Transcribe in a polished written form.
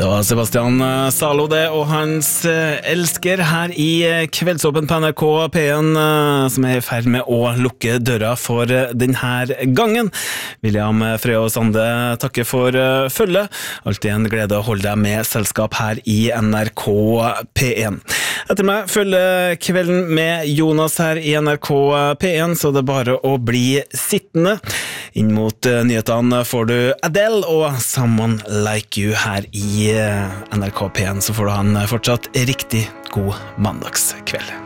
Det var Sebastian Zalo det, og hans elsker her i Kveldsåpen på NRK P1, som er i ferd med å lukke døra for denne gangen. William Frøy og Sande takker for følget. Alltid en glede å holde deg med selskap her i NRK P1. Etter meg følger kvelden med Jonas her i NRK P1, så det er bare å bli sittende. Inn mot nyhetene får du Adele og Someone Like You her i NRK P1, så får du ha en fortsatt riktig god mandagskveld.